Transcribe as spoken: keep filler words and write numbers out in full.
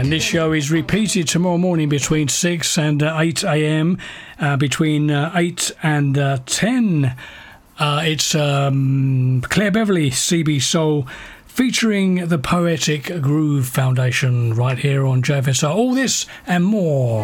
And this show is repeated tomorrow morning between six and uh, eight a.m, uh, between uh, eight and uh, ten. Uh, it's um, Claire Beverly, C B Soul, featuring the Poetic Groove Foundation right here on J F S R. All this and more.